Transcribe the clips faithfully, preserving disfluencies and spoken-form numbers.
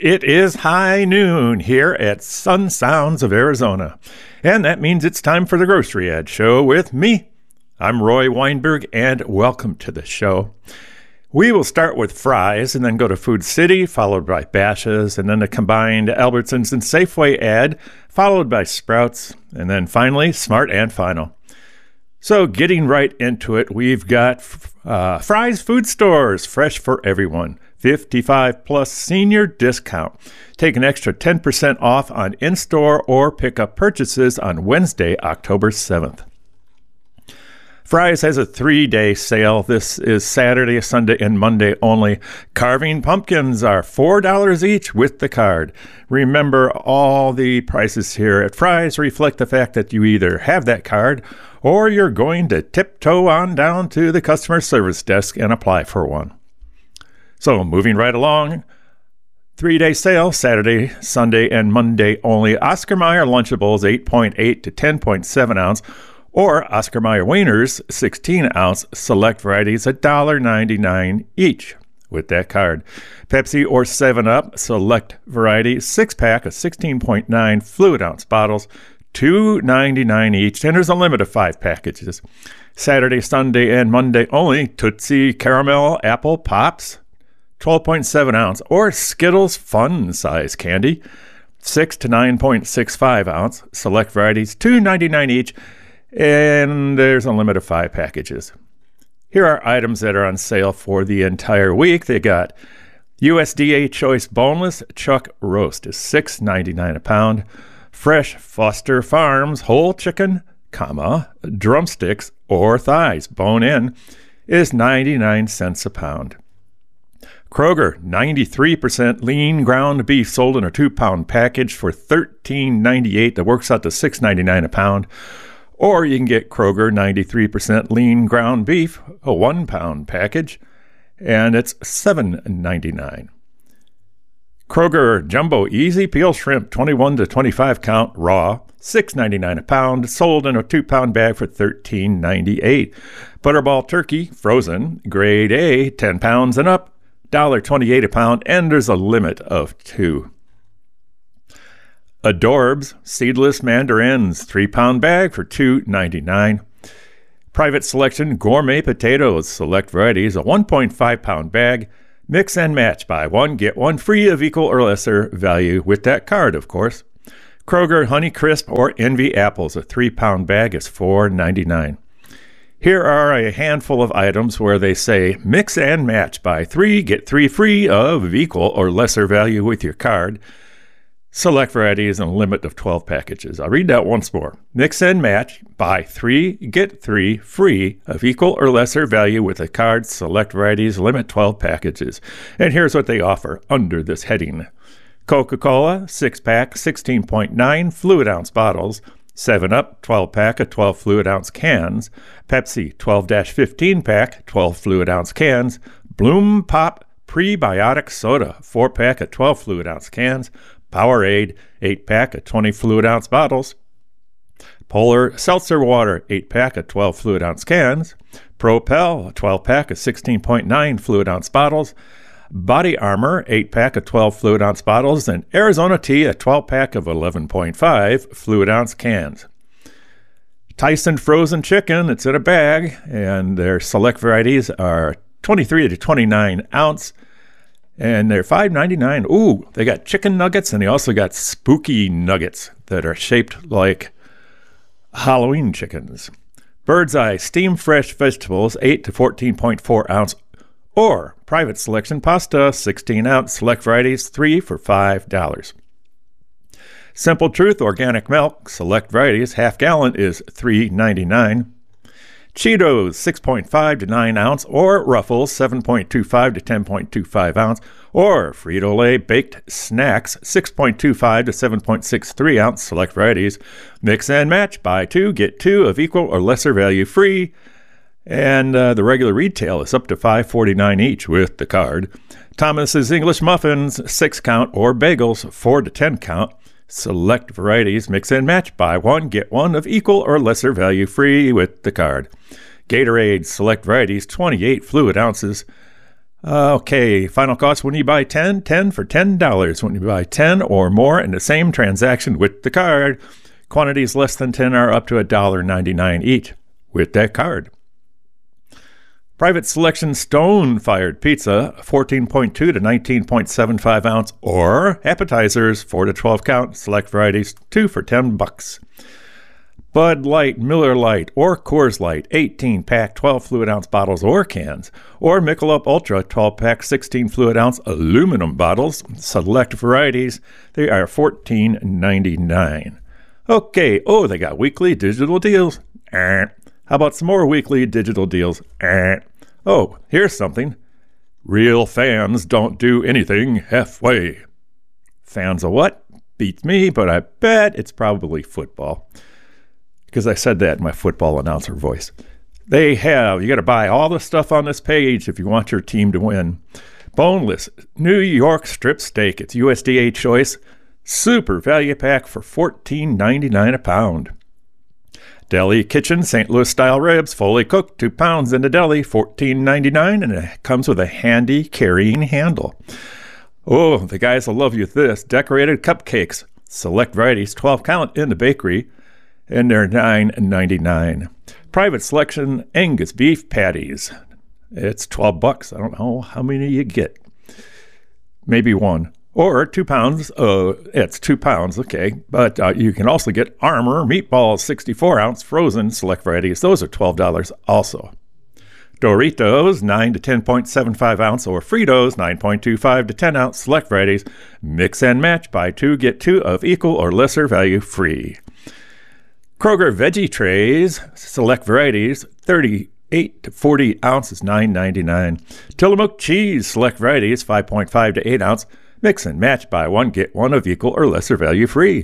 It is high noon here at Sun Sounds of Arizona, and that means it's time for the Grocery Ad Show with me. I'm Roy Weinberg, and welcome to the show. We will start with Fry's and then go to Food City, followed by Bashas', and then a combined Albertsons and Safeway ad, followed by Sprouts, and then finally Smart and Final. So getting right into it, we've got uh, Fry's Food Stores, fresh for everyone. fifty-five plus senior discount. Take an extra ten percent off on in-store or pickup purchases on Wednesday, October seventh. Fry's has a three-day sale. This is Saturday, Sunday, and Monday only. Carving pumpkins are four dollars each with the card. Remember, all the prices here at Fry's reflect the fact that you either have that card or you're going to tiptoe on down to the customer service desk and apply for one. So moving right along, three-day sale, Saturday, Sunday, and Monday only. Oscar Mayer Lunchables, eight point eight to ten point seven ounce, or Oscar Mayer Wieners, sixteen ounce, select varieties, one dollar ninety-nine each with that card. Pepsi or seven up, select variety, six-pack of sixteen point nine fluid ounce bottles, two dollars and ninety-nine cents each, and there's a limit of five packages. Saturday, Sunday, and Monday only. Tootsie Caramel Apple Pops, twelve point seven ounce, or Skittles Fun Size Candy, six to nine point six five ounce, select varieties, two dollars and ninety-nine cents each, and there's a limit of five packages. Here are items that are on sale for the entire week. They got U S D A Choice Boneless Chuck Roast is six dollars and ninety-nine cents a pound. Fresh Foster Farms Whole Chicken, comma, drumsticks or thighs, bone-in, is ninety-nine cents a pound. Kroger, ninety-three percent lean ground beef sold in a two-pound package for thirteen ninety-eight. That works out to six dollars and ninety-nine cents a pound. Or you can get Kroger ninety-three percent lean ground beef, a one-pound package, and it's seven dollars and ninety-nine cents. Kroger Jumbo Easy Peel Shrimp, twenty-one to twenty-five count, raw, six dollars and ninety-nine cents a pound, sold in a two-pound bag for thirteen ninety-eight. Butterball Turkey, frozen, grade A, ten pounds and up, one dollar twenty-eight a pound, and there's a limit of two. Adorbs Seedless Mandarins, three-pound bag for two dollars and ninety-nine cents. Private Selection Gourmet Potatoes, select varieties, a one point five pound bag. Mix and match, buy one, get one free of equal or lesser value with that card, of course. Kroger Honey Crisp or Envy Apples, a three-pound bag is four dollars and ninety-nine cents. Here are a handful of items where they say mix and match, buy three, get three free of equal or lesser value with your card. Select varieties and a limit of twelve packages. I'll read that once more. Mix and match, buy three, get three free of equal or lesser value with a card. Select varieties, limit twelve packages. And here's what they offer under this heading. Coca-Cola, six-pack, sixteen point nine fluid ounce bottles. seven up, twelve-pack of twelve fluid ounce cans. Pepsi, twelve to fifteen pack, twelve fluid ounce cans. Bloom Pop Prebiotic Soda, four-pack of twelve fluid ounce cans. Powerade, eight-pack of twenty fluid ounce bottles. Polar Seltzer Water, eight-pack of twelve fluid ounce cans. Propel, a twelve-pack of sixteen point nine fluid ounce bottles. Body Armor, eight-pack of twelve fluid ounce bottles. And Arizona Tea, a twelve-pack of eleven point five fluid ounce cans. Tyson Frozen Chicken, it's in a bag, and their select varieties are twenty-three to twenty-nine ounce. And they're five dollars and ninety-nine cents. Ooh, they got chicken nuggets, and they also got spooky nuggets that are shaped like Halloween chickens. Bird's Eye Steam Fresh Vegetables, eight to fourteen point four ounce. Or Private Selection Pasta, sixteen ounce. Select varieties, three for five dollars. Simple Truth Organic Milk, select varieties, half gallon is three dollars and ninety-nine cents. Cheetos, six point five to nine ounce, or Ruffles, seven point two five to ten point two five ounce, or Frito-Lay Baked Snacks, six point two five to seven point six three ounce, select varieties. Mix and match, buy two, get two of equal or lesser value free, and uh, the regular retail is up to five dollars and forty-nine cents each with the card. Thomas's English Muffins, six count, or Bagels, four to ten count. Select varieties, mix and match, buy one, get one of equal or lesser value free with the card. Gatorade, select varieties, twenty-eight fluid ounces. Okay, final cost when you buy ten, ten for ten dollars. When you buy ten or more in the same transaction with the card, quantities less than ten are up to one dollar and ninety-nine cents each with that card. Private Selection Stone-Fired Pizza, fourteen point two to nineteen point seven five ounce, or appetizers, four to twelve count, select varieties, two for ten bucks. Bud Light, Miller Lite, or Coors Light, eighteen pack, twelve fluid ounce bottles or cans, or Michelob Ultra, twelve pack, sixteen fluid ounce aluminum bottles, select varieties, they are fourteen ninety-nine. Okay, oh, they got weekly digital deals. Eh. How about some more weekly digital deals? Eh. Oh, here's something. Real fans don't do anything halfway. Fans of what? Beats me, but I bet it's probably football. Because I said that in my football announcer voice. They have, you got to buy all the stuff on this page if you want your team to win. Boneless New York strip steak. It's U S D A choice. Super value pack for fourteen ninety-nine a pound. Deli Kitchen Saint Louis style ribs, fully cooked, two pounds in the deli, fourteen ninety-nine, and it comes with a handy carrying handle. Oh, the guys will love you with this. Decorated cupcakes, select varieties, twelve count in the bakery, and they're nine ninety-nine. Private Selection Angus beef patties. It's twelve bucks. I don't know how many you get. Maybe one. Or two pounds. Uh, it's two pounds, okay. But uh, you can also get Armour meatballs, sixty-four ounce frozen select varieties. Those are twelve dollars also. Doritos, nine to ten point seven five ounce, or Fritos, nine point two five to ten ounce select varieties. Mix and match. Buy two, get two of equal or lesser value free. Kroger veggie trays, select varieties, thirty-eight to forty ounces, nine ninety-nine. Tillamook cheese, select varieties, five point five to eight ounce. Mix and match, buy one, get one of equal or lesser value free.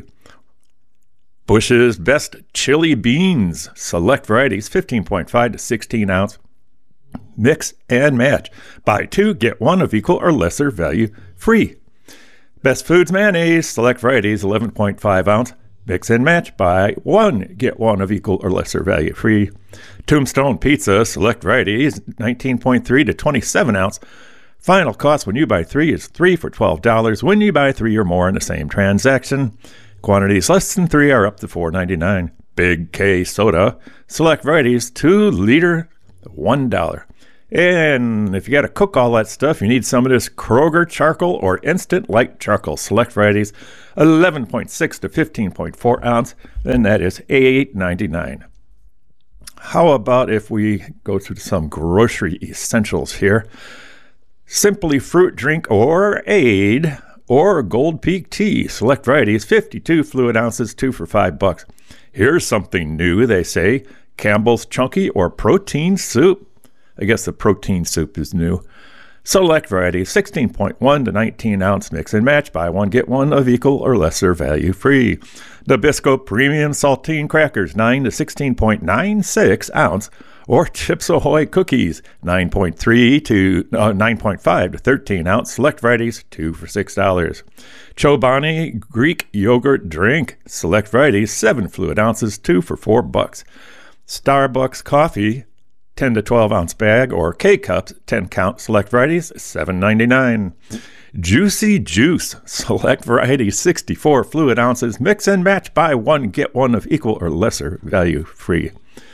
Bush's Best Chili Beans, select varieties, fifteen point five to sixteen ounce. Mix and match, buy two, get one of equal or lesser value free. Best Foods Mayonnaise, select varieties, eleven point five ounce. Mix and match, buy one, get one of equal or lesser value free. Tombstone Pizza, select varieties, nineteen point three to twenty-seven ounce. Final cost when you buy three is three for twelve dollars. When you buy three or more in the same transaction, quantities less than three are up to four ninety-nine. Big K Soda, select varieties, two liter, one dollar. And if you got to cook all that stuff, you need some of this Kroger charcoal or instant light charcoal. Select varieties, eleven point six to fifteen point four ounce. Then that is eight ninety-nine. How about if we go to some grocery essentials here? Simply Fruit Drink or Aid or Gold Peak Tea. Select varieties, fifty-two fluid ounces, two for five bucks. Here's something new, they say. Campbell's Chunky or Protein Soup. I guess the protein soup is new. Select varieties, sixteen point one to nineteen ounce. Mix and match, buy one, get one of equal or lesser value free. Nabisco Premium Saltine Crackers, nine to sixteen point nine six ounce. Or Chips Ahoy Cookies, nine point three to uh, nine point five to thirteen ounce. Select varieties, two for six dollars. Chobani Greek Yogurt Drink, select varieties, seven fluid ounces, two for four bucks. Starbucks Coffee, ten to twelve ounce bag, or K-Cups, ten count, select varieties, seven ninety-nine. Juicy Juice, select varieties, sixty-four fluid ounces. Mix and match, buy one, get one of equal or lesser value free.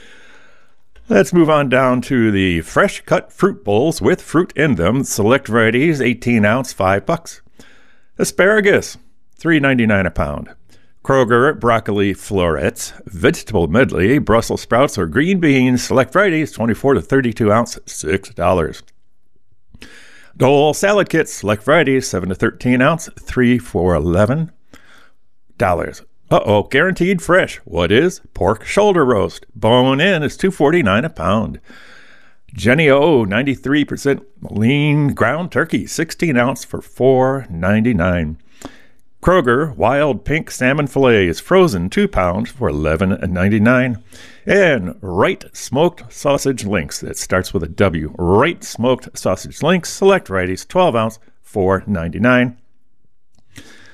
Let's move on down to the fresh cut fruit bowls with fruit in them. Select varieties, eighteen ounce, five bucks. Asparagus, three ninety-nine a pound. Kroger broccoli florets, vegetable medley, Brussels sprouts or green beans. Select varieties, twenty-four to thirty-two ounce, six dollars. Dole salad kits, select varieties, seven to thirteen ounce, three for eleven dollars. Uh-oh, guaranteed fresh. What is? Pork shoulder roast. Bone in is two forty-nine a pound. Jenny O, ninety-three percent lean ground turkey, sixteen ounce for four ninety-nine. Kroger wild pink salmon fillets, frozen two pounds for eleven ninety-nine. And Wright smoked sausage links. That starts with a W. Wright smoked sausage links, select varieties, twelve ounce, four ninety-nine.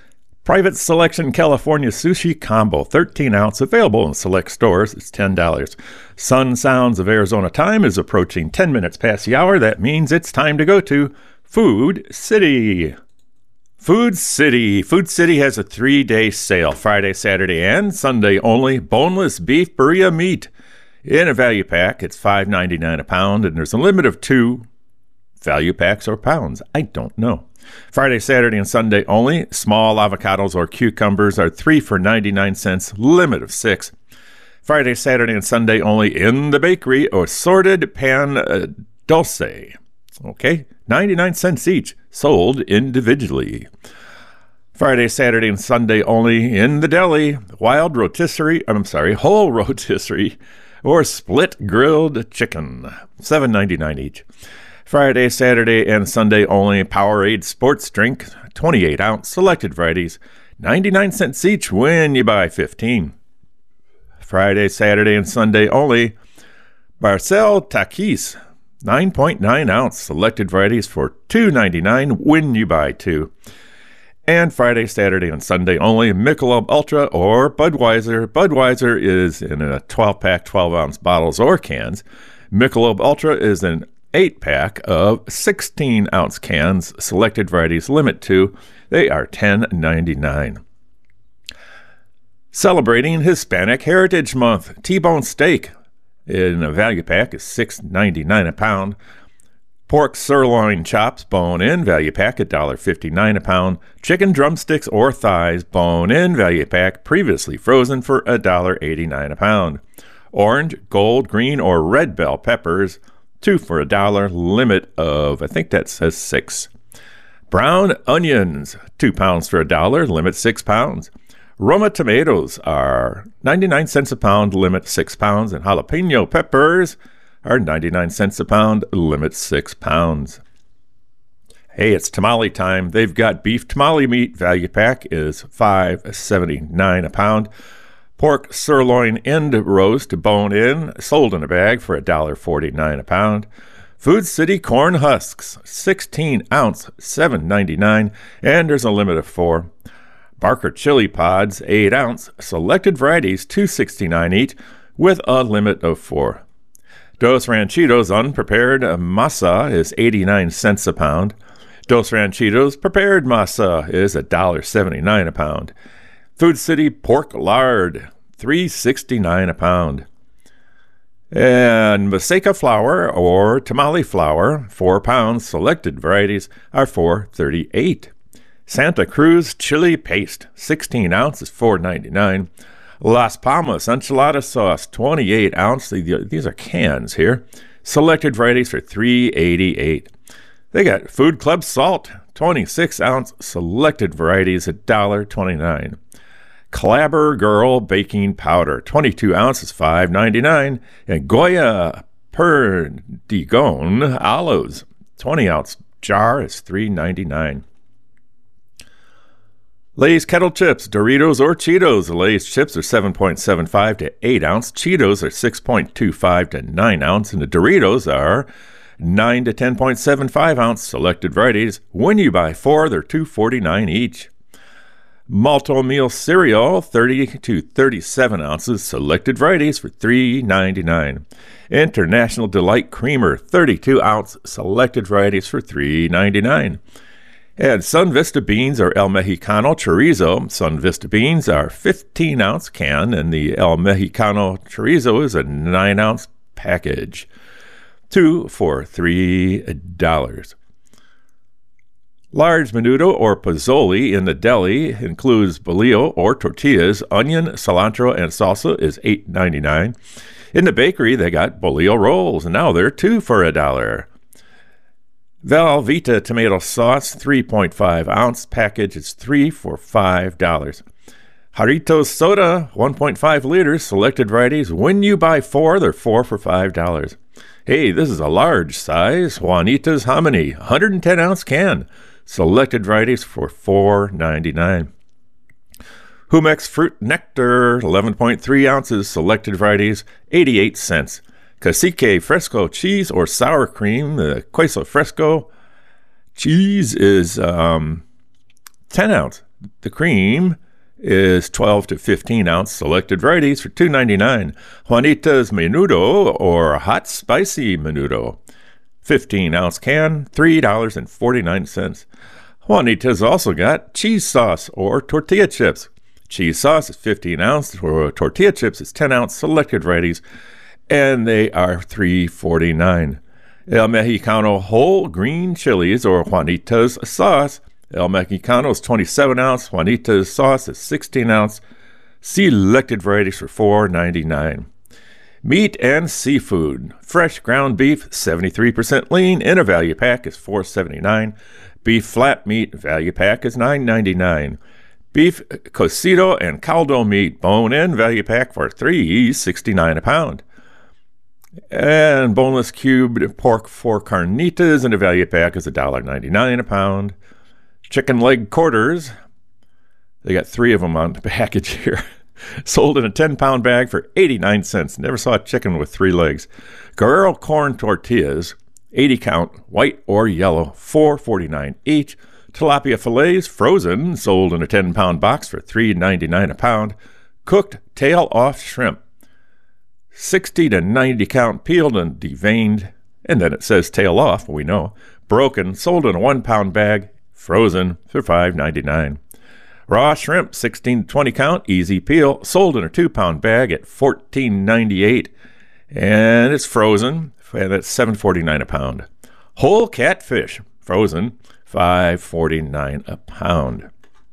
Private Selection California Sushi Combo, thirteen ounce, available in select stores. It's ten dollars. Sun Sounds of Arizona time is approaching ten minutes past the hour. That means it's time to go to Food City. Food City. Food City has a three-day sale, Friday, Saturday, and Sunday only. Boneless beef burrito meat in a value pack. It's five ninety-nine a pound, and there's a limit of two value packs or pounds. I don't know. Friday, Saturday, and Sunday only. Small avocados or cucumbers are three for ninety-nine cents, limit of six. Friday, Saturday, and Sunday only in the bakery. Assorted pan uh, dulce. Okay, ninety-nine cents each, sold individually. Friday, Saturday, and Sunday only in the deli. Wild rotisserie, I'm sorry, whole rotisserie or split grilled chicken, seven ninety-nine each. Friday, Saturday, and Sunday only Powerade sports drink, twenty-eight ounce, selected varieties, ninety-nine cents each when you buy fifteen. Friday, Saturday, and Sunday only Barcel Takis, nine point nine ounce, selected varieties for two ninety-nine when you buy two. And Friday, Saturday, and Sunday only Michelob Ultra or Budweiser. Budweiser is in a twelve pack, twelve ounce bottles or cans. Michelob Ultra is an eight pack of sixteen ounce cans, selected varieties, limit two. They are ten ninety-nine. Celebrating Hispanic Heritage Month, T-bone steak in a value pack is six ninety-nine a pound. Pork sirloin chops, bone-in, value pack, one fifty-nine a pound. Chicken drumsticks or thighs, bone-in, value pack, previously frozen for one eighty-nine a pound. Orange, gold, green, or red bell peppers, two for a dollar, limit of, I think that says six. Brown onions, two pounds for a dollar, limit six pounds. Roma tomatoes are ninety-nine cents a pound, limit six pounds. And jalapeno peppers are ninety-nine cents a pound, limit six pounds. Hey, it's tamale time. They've got beef tamale meat, value pack is five seventy-nine a pound. Pork sirloin end roast, bone-in, sold in a bag for one forty-nine a pound. Food City corn husks, sixteen ounce, seven ninety-nine, and there's a limit of four. Barker chili pods, eight ounce, selected varieties, two sixty-nine each, with a limit of four. Dos Ranchitos unprepared masa is eighty-nine cents a pound. Dos Ranchitos prepared masa is one seventy-nine a pound. Food City pork lard, three sixty-nine a pound. And Maseca flour or tamale flour, four pounds, selected varieties are four thirty-eight. Santa Cruz chili paste, sixteen ounces, four ninety-nine. Las Palmas enchilada sauce, twenty-eight ounce. These are cans here. Selected varieties for three eighty-eight. They got Food Club salt, twenty-six ounce, selected varieties at one twenty-nine. Clabber Girl baking powder, twenty-two ounces, five ninety-nine. And Goya Perdigon olives, twenty ounce jar is three ninety-nine. Lay's kettle chips, Doritos or Cheetos. Lay's chips are seven point seven five to eight ounce. Cheetos are six point two five to nine ounce. And the Doritos are nine to ten point seven five ounce. Selected varieties. When you buy four, they're two forty-nine each. Malto meal cereal, thirty to thirty-seven ounces. Selected varieties for three ninety-nine. International Delight Creamer, thirty-two ounce. Selected varieties for three ninety-nine. And Sun Vista beans or El Mexicano chorizo. Sun Vista beans are fifteen ounce can, and the El Mexicano chorizo is a nine ounce package. Two for three dollars. Large menudo or pozzoli in the deli includes bolillo or tortillas, onion, cilantro, and salsa is eight ninety-nine. In the bakery, they got bolillo rolls, and now they're two for a dollar. Velveeta tomato sauce, three point five ounce package is three for five dollars. Jarritos soda, one point five liters, selected varieties. When you buy four, they're four for five dollars. Hey, this is a large size. Juanita's Hominy, one hundred ten ounce can. Selected varieties for four ninety-nine. Humex Fruit Nectar, eleven point three ounces. Selected varieties, eighty-eight cents. Cacique Fresco cheese or sour cream, the Queso Fresco cheese is um, ten ounce, The cream is twelve to fifteen ounce selected varieties for two ninety-nine. Juanita's Menudo or Hot Spicy Menudo, fifteen ounce can, three dollars and forty-nine cents. Juanita's also got cheese sauce or tortilla chips. Cheese sauce is fifteen ounce, or tortilla chips is ten ounce selected varieties, and they are three forty-nine. El Mexicano whole green chilies or Juanita's sauce. El Mexicano is twenty-seven ounce. Juanita's sauce is sixteen ounce. Selected varieties for four ninety-nine. Meat and seafood. Fresh ground beef, seventy-three percent lean, in a value pack is four seventy-nine. Beef flat meat value pack is nine ninety-nine. Beef cocido and caldo meat bone-in value pack for three sixty-nine a pound. And boneless cubed pork for carnitas in a value pack is one ninety-nine a pound. Chicken leg quarters, they got three of them on the package here, sold in a ten pound bag for eighty-nine cents. Never saw a chicken with three legs. Guerrero corn tortillas, eighty count, white or yellow, four forty-nine each. Tilapia fillets, frozen, sold in a ten pound box for three ninety-nine a pound. Cooked tail-off shrimp, sixty to ninety count, peeled and deveined, and then it says tail off, we know. Broken, sold in a one pound bag, frozen for five ninety-nine. Raw shrimp, sixteen to twenty count, easy peel, sold in a two pound bag at fourteen ninety-eight, and it's frozen, and it's seven forty-nine a pound. Whole catfish, frozen, five forty-nine a pound.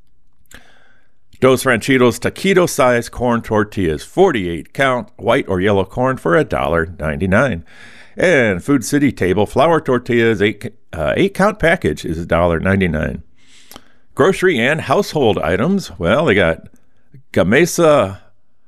Dos Ranchitos taquito size corn tortillas, forty-eight count, white or yellow corn for one ninety-nine. And Food City table flour tortillas, eight, uh, eight count package is one ninety-nine. Grocery and household items, well, they got Gamesa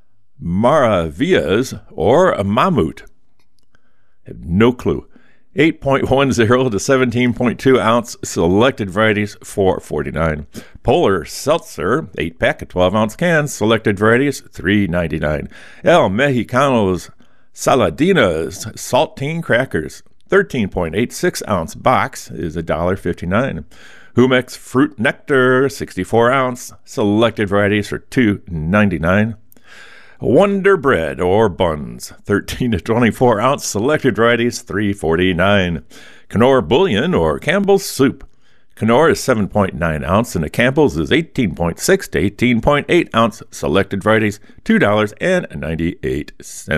Maravillas or a Mamut. I have no clue. eight point one zero to seventeen point two ounce selected varieties, four forty-nine. Polar Seltzer, eight pack of twelve ounce cans, selected varieties, three ninety-nine. El Mexicanos Saladinas saltine crackers, thirteen point eight six ounce box is one fifty-nine. Humex fruit nectar, sixty-four ounce, selected varieties for two ninety-nine. Wonder Bread or buns, thirteen to twenty-four ounce, selected varieties, three forty-nine. Knorr Bouillon or Campbell's Soup. Knorr is seven point nine ounce and the Campbell's is eighteen point six to eighteen point eight ounce, selected varieties, two ninety-eight.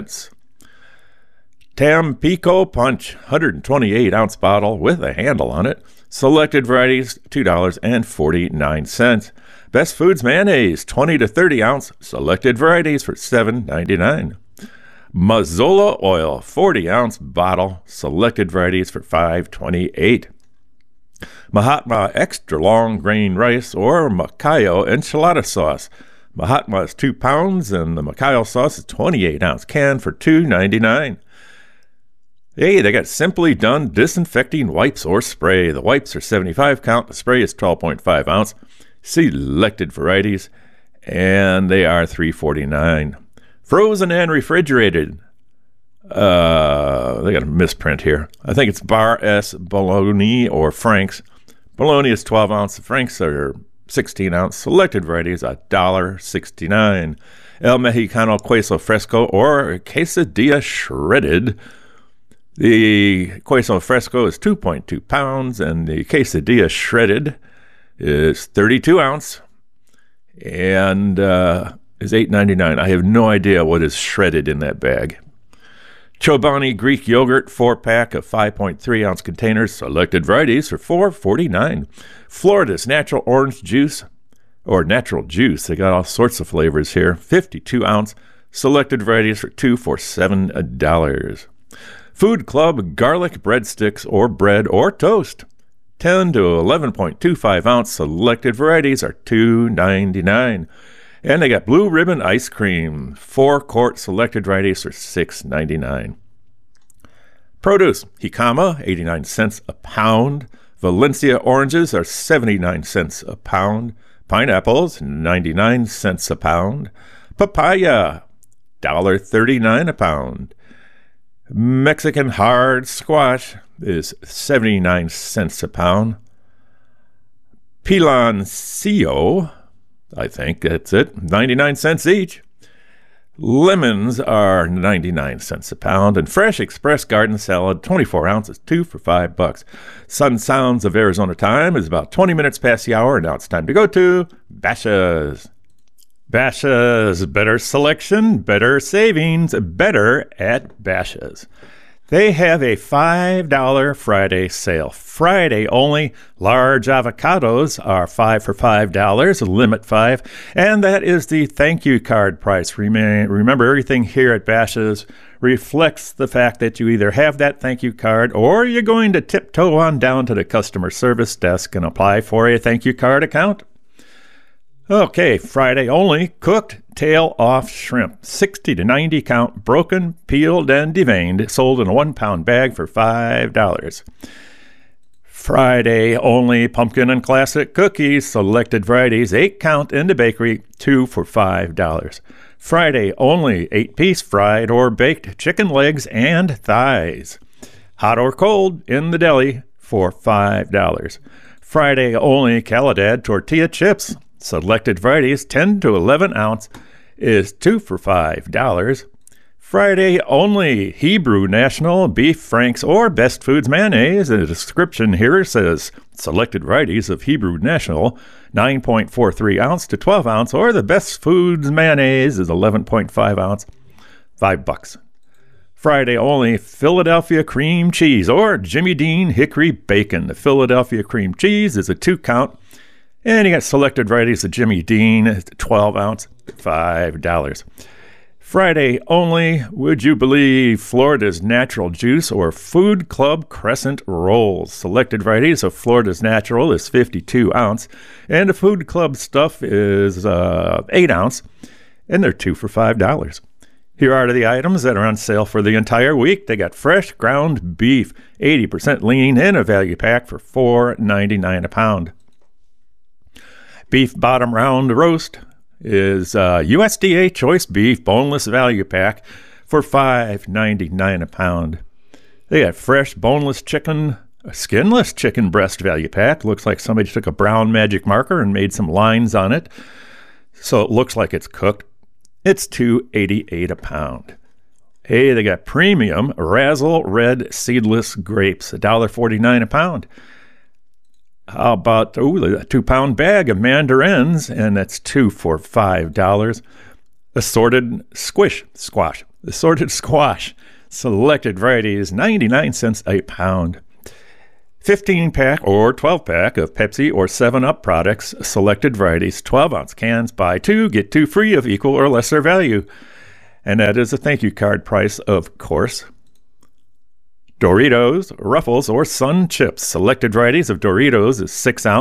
Tampico Punch, one twenty-eight ounce bottle with a handle on it, selected varieties, two forty-nine. Best Foods mayonnaise, twenty to thirty ounce, selected varieties for seven ninety-nine. Mazola oil, forty ounce bottle, selected varieties for five twenty-eight. Mahatma extra long grain rice or Macayo enchilada sauce. Mahatma is two pounds and the Macayo sauce is twenty-eight ounce can for two ninety-nine. Hey, they got Simply Done disinfecting wipes or spray. The wipes are seventy-five count, the spray is twelve point five ounce. Selected varieties, and they are three forty-nine. Frozen and refrigerated. Uh, they got a misprint here. I think it's Bar S Bologna or Frank's. Bologna is twelve ounce. Frank's are sixteen ounce. Selected varieties, one sixty-nine. El Mexicano Queso Fresco or Quesadilla Shredded. The Queso Fresco is two point two pounds, and the Quesadilla Shredded is thirty-two ounce and uh, is eight ninety-nine. I have no idea what is shredded in that bag. Chobani Greek yogurt, four pack of five point three ounce containers, selected varieties for four forty-nine. Florida's natural orange juice or natural juice, they got all sorts of flavors here, fifty-two ounce, selected varieties for two for seven dollars. Food Club garlic breadsticks or bread or toast, ten to eleven point two five ounce, selected varieties are two ninety-nine. And they got Blue Ribbon ice cream, four quart, selected varieties are six ninety-nine. Produce, Jicama, eighty-nine cents a pound. Valencia oranges are seventy-nine cents a pound. Pineapples, ninety-nine cents a pound. Papaya, one thirty-nine a pound. Mexican hard squash is seventy-nine cents a pound. Piloncillo, I think that's it, ninety-nine cents each. Lemons are ninety-nine cents a pound, and fresh express garden salad, twenty-four ounces, two for five bucks. Sun Sounds of Arizona time is about twenty minutes past the hour, and now it's time to go to Bashas'. Bashas', better selection, better savings, better at Bashas'. They have a five dollar Friday sale. Friday only. Large avocados are five for five dollars, limit five. And that is the thank you card price. Remember, everything here at Bashas' reflects the fact that you either have that thank you card or you're going to tiptoe on down to the customer service desk and apply for a thank you card account. Okay, Friday only, cooked tail-off shrimp, sixty to ninety count, broken, peeled, and deveined, sold in a one-pound bag for five dollars. Friday only, pumpkin and classic cookies, selected varieties, eight count in the bakery, two for five dollars. Friday only, eight-piece fried or baked chicken legs and thighs, hot or cold, in the deli for five dollars. Friday only, Caladad tortilla chips, selected varieties, ten to eleven ounce, is two for five dollars. Friday only, Hebrew National Beef Franks or Best Foods mayonnaise. The description here says selected varieties of Hebrew National, nine point four three ounce to twelve ounce, or the Best Foods mayonnaise is eleven point five ounce, five bucks. Friday only, Philadelphia cream cheese or Jimmy Dean hickory bacon. The Philadelphia cream cheese is a two count. And you got selected varieties of Jimmy Dean, twelve ounce, five dollars. Friday only, would you believe, Florida's Natural Juice or Food Club Crescent Rolls. Selected varieties of Florida's Natural is fifty-two ounce, and the Food Club stuff is uh, eight ounce, and they're two for five dollars. Here are the items that are on sale for the entire week. They got fresh ground beef, eighty percent lean, in a value pack for four ninety-nine a pound. Beef bottom round roast is uh, U S D A choice beef boneless value pack for five ninety-nine a pound. They got fresh boneless chicken, a skinless chicken breast value pack. Looks like somebody took a brown magic marker and made some lines on it, so it looks like it's cooked. It's two eighty-eight a pound. Hey, they got premium Razzle red seedless grapes, one forty-nine a pound. How about ooh, a two-pound bag of mandarins, and that's two for five dollars. Assorted squish squash, assorted squash, selected varieties, ninety-nine cents a pound. fifteen-pack or twelve-pack of Pepsi or seven up products, selected varieties, twelve ounce cans, buy two, get two free of equal or lesser value. And that is a thank you card price, of course. Doritos, Ruffles, or Sun Chips. Selected varieties of Doritos is six ounce.